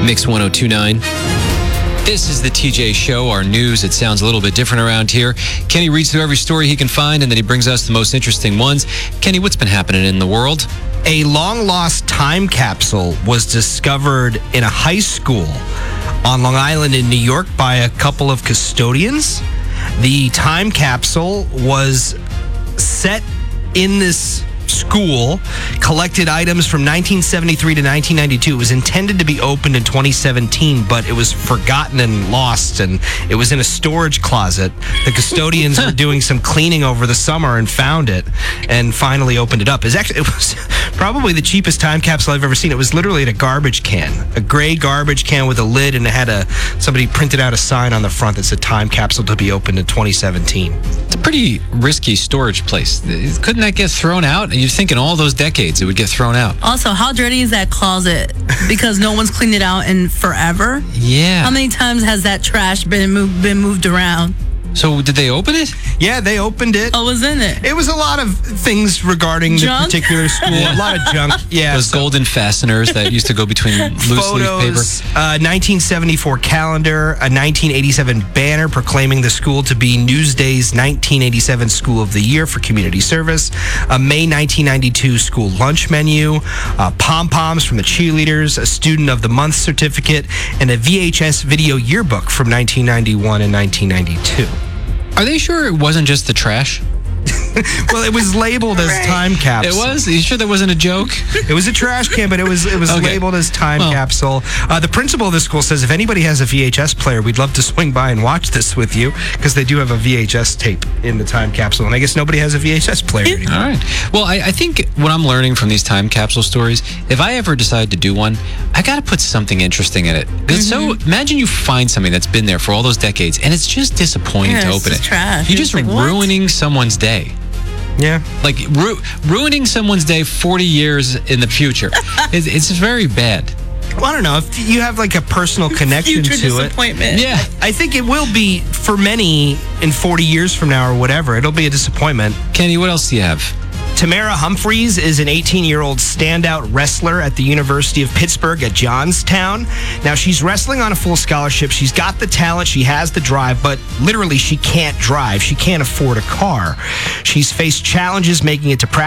Mix 102.9. This is the TJ Show, our news. It sounds a little bit different around here. Kenny reads through every story he can find, and then he brings us the most interesting ones. Kenny, what's been happening in the world? A long-lost time capsule was discovered in a high school on Long Island in New York by a couple of custodians. The time capsule was set in this school, collected items from 1973 to 1992. It was intended to be opened in 2017, but it was forgotten and lost, and it was in a storage closet. The custodians were doing some cleaning over the summer and found it and finally opened it up. It was probably the cheapest time capsule I've ever seen. It was literally in a garbage can, a gray garbage can with a lid, and it had somebody printed out a sign on the front that said time capsule to be opened in 2017. It's a pretty risky storage place. Couldn't that get thrown out? You'd think in all those decades it would get thrown out. Also, how dirty is that closet? Because no one's cleaned it out in forever. Yeah. How many times has that trash been moved around? So did they open it? Yeah, they opened it. Oh, was in it? It was a lot of things regarding Junk? the particular school. Yeah. A lot of junk. Yeah. Those golden fasteners that used to go between loose leaf paper. Photos, 1974 calendar, a 1987 banner proclaiming the school to be Newsday's 1987 School of the Year for community service, a May 1992 school lunch menu, pom-poms from the cheerleaders, a Student of the Month certificate, and a VHS video yearbook from 1991 and 1992. Are they sure it wasn't just the trash? Well, it was labeled as time capsule. It was? Are you sure that wasn't a joke? It was a trash can, but it was Okay. labeled as time capsule. The principal of the school says if anybody has a VHS player, we'd love to swing by and watch this with you, because they do have a VHS tape in the time capsule, and I guess nobody has a VHS player anymore. All right. Well, I think what I'm learning from these time capsule stories, if I ever decide to do one, I got to put something interesting in it. So imagine you find something that's been there for all those decades, and it's just disappointing to it's open just it. trash. You're It's just like, what? ruining someone's day. Yeah. Like ruining someone's day 40 years in the future. It's very bad. Well, I don't know. If you have like a personal connection Future to it, disappointment. Yeah. I think it will be, for many, in 40 years from now or whatever, it'll be a disappointment. Kenny, what else do you have? Tamara Humphreys is an 18-year-old standout wrestler at the University of Pittsburgh at Johnstown. Now, she's wrestling on a full scholarship. She's got the talent. She has the drive, but literally she can't drive. She can't afford a car. She's faced challenges making it to practice.